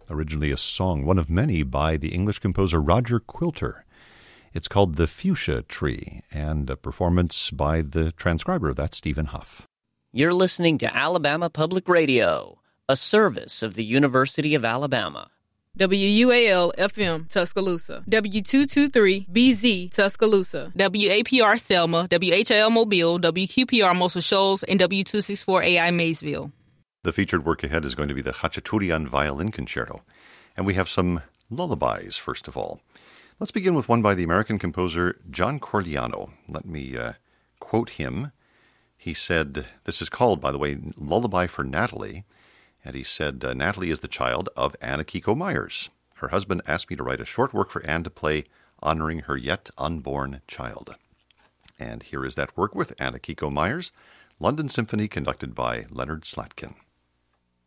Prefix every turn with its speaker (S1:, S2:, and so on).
S1: originally a song, one of many by the English composer Roger Quilter. It's called The Fuchsia Tree, and a performance by the transcriber of that, Stephen Huff.
S2: You're listening to Alabama Public Radio, a service of the University of Alabama.
S3: WUAL-FM, Tuscaloosa. W223-BZ, Tuscaloosa. WAPR Selma, WHIL Mobile, WQPR Muscle Shoals, and W264AI Maysville.
S1: The featured work ahead is going to be the Khachaturian Violin Concerto. And we have some lullabies, first of all. Let's begin with one by the American composer John Corigliano. Let me quote him. He said, this is called, by the way, Lullaby for Natalie. And he said, Natalie is the child of Anna Kiko Myers. Her husband asked me to write a short work for Anne to play, honoring her yet unborn child. And here is that work with Anna Kiko Myers, London Symphony conducted by Leonard Slatkin.